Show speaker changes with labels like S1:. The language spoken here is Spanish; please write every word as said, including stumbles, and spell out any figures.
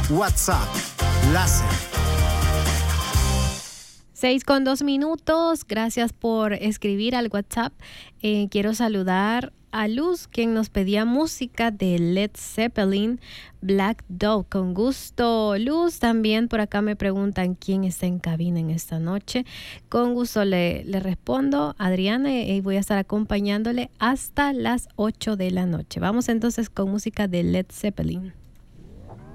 S1: WhatsApp Láser.
S2: Seis con dos minutos. Gracias por escribir al WhatsApp. Eh, quiero saludar a Luz, quien nos pedía música de Led Zeppelin, Black Dog. Con gusto, Luz. También por acá me preguntan quién está en cabina en esta noche. Con gusto le, le respondo, Adriana, y voy a estar acompañándole hasta las ocho de la noche. Vamos entonces con música de Led Zeppelin.